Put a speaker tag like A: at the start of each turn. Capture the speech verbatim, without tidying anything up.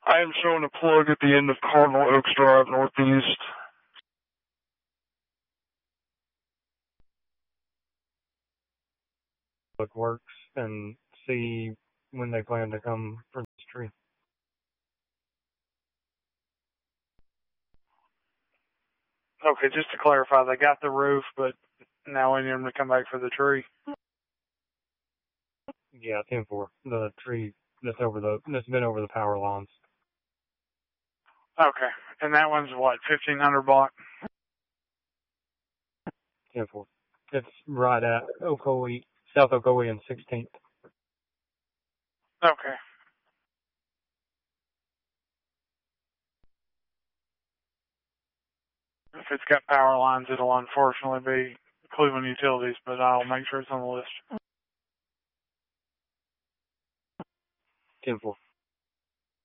A: I am showing a plug at the end of Cardinal Oaks Drive Northeast.
B: It works and see when they plan to come for this tree.
C: Okay, just to clarify, they got the roof, but now we need them to come back for the tree.
B: Yeah, ten four. The tree that's over the that's been over the power lines.
C: Okay, and that one's what, fifteen hundred block?
B: ten four. It's right at Ocoee, South Ocoee and sixteenth.
C: Okay. If it's got power lines, it'll unfortunately be Cleveland Utilities, but I'll make sure it's on the list.
B: ten four.